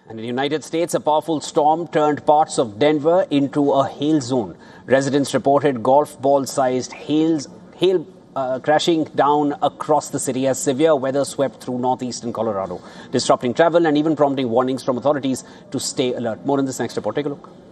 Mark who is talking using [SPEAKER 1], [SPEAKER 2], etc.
[SPEAKER 1] And in the United States, a powerful storm turned parts of Denver into a hail zone. Residents reported golf ball-sized hail crashing down across the city as severe weather swept through northeastern Colorado, disrupting travel and even prompting warnings from authorities to stay alert. More on this next report. Take a look.